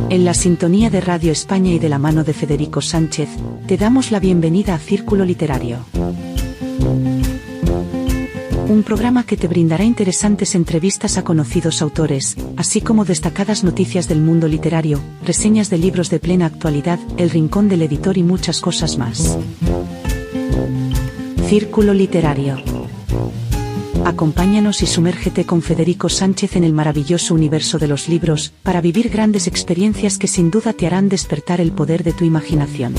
En la sintonía de Radio España y de la mano de Federico Sánchez, te damos la bienvenida a Círculo Literario. Un programa que te brindará interesantes entrevistas a conocidos autores, así como destacadas noticias del mundo literario, reseñas de libros de plena actualidad, el rincón del editor y muchas cosas más. Círculo Literario. Acompáñanos y sumérgete con Federico Sánchez en el maravilloso universo de los libros, para vivir grandes experiencias que sin duda te harán despertar el poder de tu imaginación.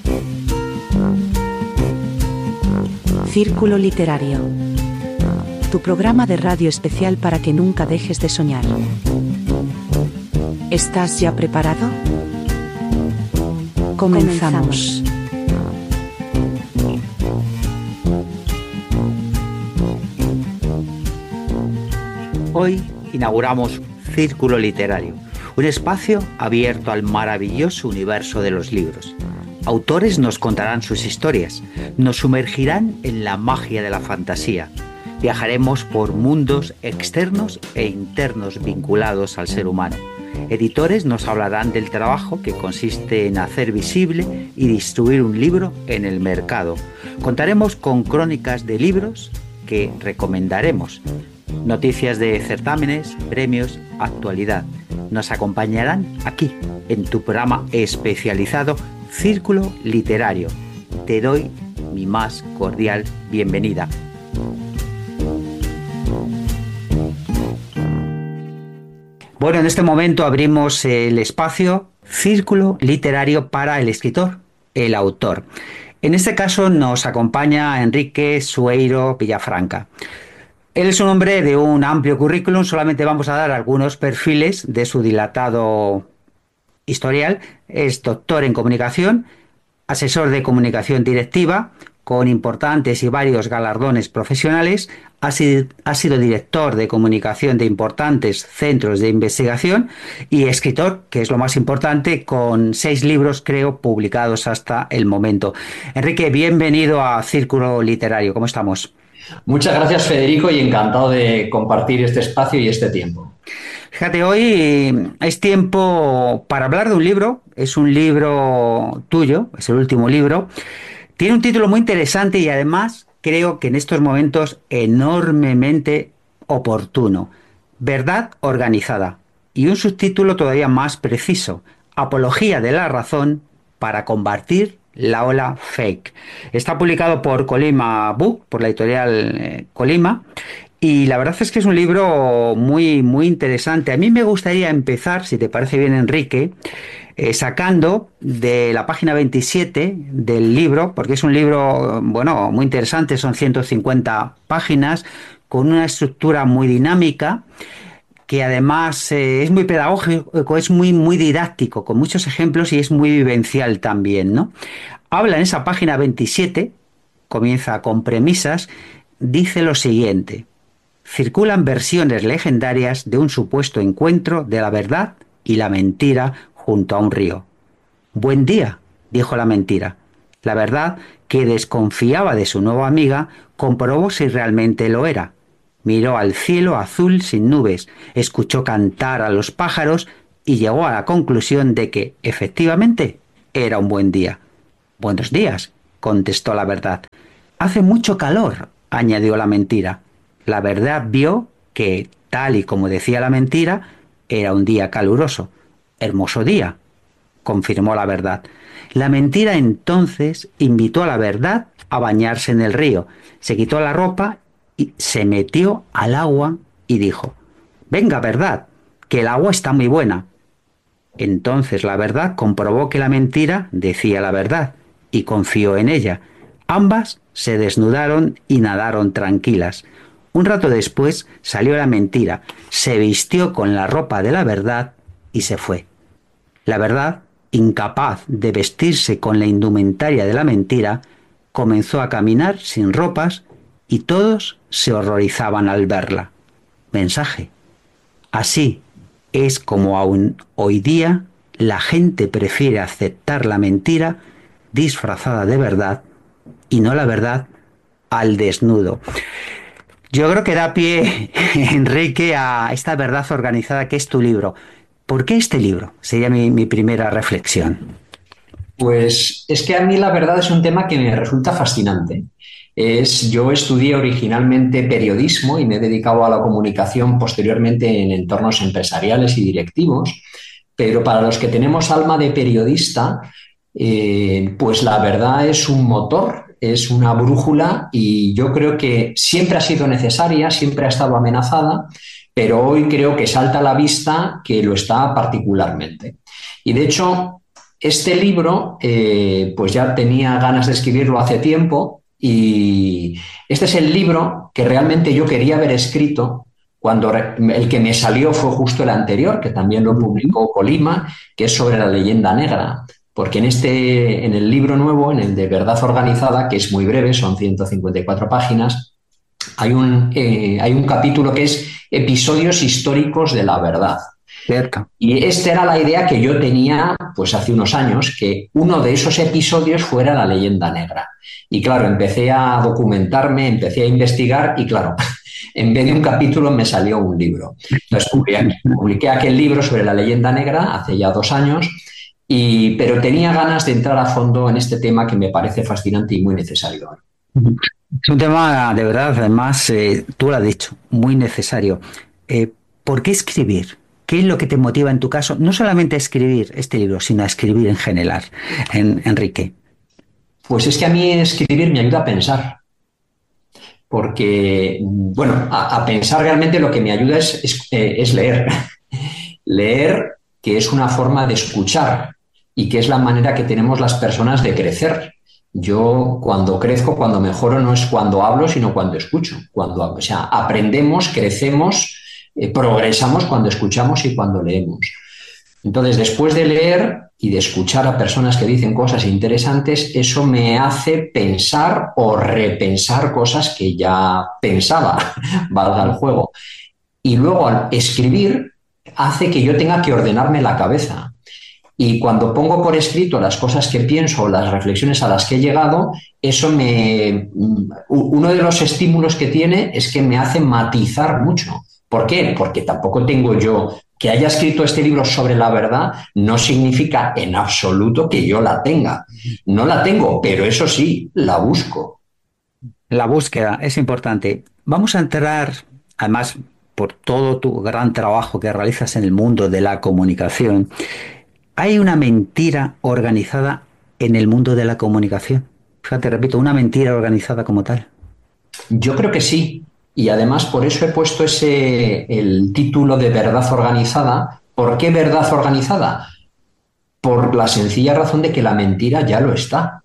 Círculo Literario. Tu programa de radio especial para que nunca dejes de soñar. ¿Estás ya preparado? Comenzamos. Hoy inauguramos Círculo Literario, un espacio abierto al maravilloso universo de los libros. Autores nos contarán sus historias, nos sumergirán en la magia de la fantasía. Viajaremos por mundos externos e internos vinculados al ser humano. Editores nos hablarán del trabajo que consiste en hacer visible y distribuir un libro en el mercado. Contaremos con crónicas de libros que recomendaremos. Noticias de certámenes, premios, actualidad. Nos acompañarán aquí, en tu programa especializado Círculo Literario. Te doy mi más cordial bienvenida. Bueno, en este momento abrimos el espacio Círculo Literario para el escritor, el autor. En este caso nos acompaña Enrique Sueiro Villafranca. Él es un hombre de un amplio currículum, solamente vamos a dar algunos perfiles de su dilatado historial. Es doctor en comunicación, asesor de comunicación directiva, con importantes y varios galardones profesionales. Ha sido director de comunicación de importantes centros de investigación y escritor, que es lo más importante, con 6 libros, creo, publicados hasta el momento. Enrique, bienvenido a Círculo Literario. ¿Cómo estamos? Muchas gracias, Federico, y encantado de compartir este espacio y este tiempo. Fíjate, hoy es tiempo para hablar de un libro. Es un libro tuyo, es el último libro. Tiene un título muy interesante y además creo que en estos momentos enormemente oportuno. Verdad organizada. Y un subtítulo todavía más preciso. Apología de la razón para combatir la ola fake. Está publicado por Colima Book, por la editorial Colima, y la verdad es que es un libro muy, muy interesante. A mí me gustaría empezar, si te parece bien, Enrique, sacando de la página 27 del libro, porque es un libro, bueno, muy interesante, son 150 páginas, con una estructura muy dinámica, que además es muy pedagógico, es muy, muy didáctico, con muchos ejemplos y es muy vivencial también, ¿no? Habla en esa página 27, comienza con premisas, dice lo siguiente: circulan versiones legendarias de un supuesto encuentro de la verdad y la mentira junto a un río. Buen día, dijo la mentira. La verdad, que desconfiaba de su nueva amiga, comprobó si realmente lo era. Miró al cielo azul sin nubes, escuchó cantar a los pájaros y llegó a la conclusión de que, efectivamente, era un buen día. Buenos días, contestó la verdad. Hace mucho calor, añadió la mentira. La verdad vio que, tal y como decía la mentira, era un día caluroso. Hermoso día, confirmó la verdad. La mentira entonces invitó a la verdad a bañarse en el río. Se quitó la ropa y se metió al agua y dijo: venga, verdad, que el agua está muy buena. Entonces la verdad comprobó que la mentira decía la verdad y confió en ella. Ambas se desnudaron y nadaron tranquilas. Un rato después salió la mentira, se vistió con la ropa de la verdad y se fue. La verdad, incapaz de vestirse con la indumentaria de la mentira, comenzó a caminar sin ropas y todos se horrorizaban al verla. Mensaje: así es como aún hoy día la gente prefiere aceptar la mentira disfrazada de verdad y no la verdad al desnudo. Yo creo que da pie, Enrique, a esta verdad organizada que es tu libro. ¿Por qué este libro? Sería mi primera reflexión. Pues es que a mí la verdad es un tema que me resulta fascinante. Yo estudié originalmente periodismo y me he dedicado a la comunicación posteriormente en entornos empresariales y directivos, pero para los que tenemos alma de periodista, pues la verdad es un motor, es una brújula y yo creo que siempre ha sido necesaria, siempre ha estado amenazada, pero hoy creo que salta a la vista que lo está particularmente. Y de hecho, este libro, pues ya tenía ganas de escribirlo hace tiempo y este es el libro que realmente yo quería haber escrito cuando el que me salió fue justo el anterior, que también lo publicó Colima, que es sobre la leyenda negra. Porque en el libro nuevo, en el de Verdad Organizada, que es muy breve, son 154 páginas, hay un capítulo que es Episodios históricos de la verdad. Cierto. Y esta era la idea que yo tenía pues hace unos años, que uno de esos episodios fuera la leyenda negra. Y claro, empecé a documentarme, empecé a investigar y claro, en vez de un capítulo me salió un libro. Entonces publiqué aquel libro sobre la leyenda negra hace ya 2 años, pero tenía ganas de entrar a fondo en este tema que me parece fascinante y muy necesario. Es un tema de verdad, además, tú lo has dicho, muy necesario. ¿Por qué escribir? ¿Qué es lo que te motiva en tu caso? No solamente a escribir este libro, sino a escribir en general, Enrique. Pues es que a mí escribir me ayuda a pensar. Porque, bueno, a pensar realmente lo que me ayuda es leer. Leer, que es una forma de escuchar y que es la manera que tenemos las personas de crecer. Yo cuando crezco, cuando mejoro, no es cuando hablo, sino cuando escucho. O sea, aprendemos, crecemos, progresamos cuando escuchamos y cuando leemos. Entonces, después de leer y de escuchar a personas que dicen cosas interesantes, eso me hace pensar o repensar cosas que ya pensaba, valga el juego. Y luego al escribir hace que yo tenga que ordenarme la cabeza. Y cuando pongo por escrito las cosas que pienso, las reflexiones a las que he llegado, uno de los estímulos que tiene es que me hace matizar mucho. ¿Por qué? Porque tampoco tengo yo que haya escrito este libro sobre la verdad, no significa en absoluto que yo la tenga. No la tengo, pero eso sí, la busco. La búsqueda es importante. Vamos a entrar, además, por todo tu gran trabajo que realizas en el mundo de la comunicación. ¿Hay una mentira organizada en el mundo de la comunicación? Fíjate, repito, una mentira organizada como tal. Yo creo que sí. Y además por eso he puesto el título de Verdad Organizada. ¿Por qué verdad organizada? Por la sencilla razón de que la mentira ya lo está.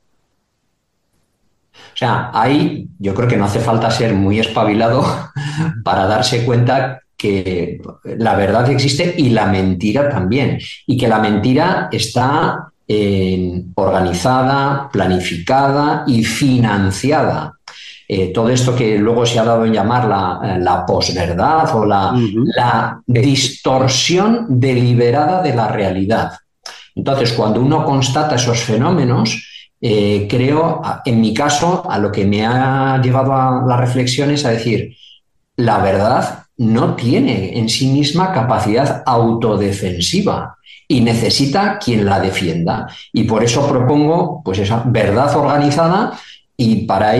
O sea, yo creo que no hace falta ser muy espabilado para darse cuenta que la verdad existe y la mentira también. Y que la mentira está organizada, planificada y financiada. Todo esto que luego se ha dado en llamar la posverdad o la distorsión deliberada de la realidad. Entonces, cuando uno constata esos fenómenos, creo, en mi caso, a lo que me ha llevado a la reflexión es a decir, la verdad no tiene en sí misma capacidad autodefensiva y necesita quien la defienda. Y por eso propongo pues esa verdad organizada y para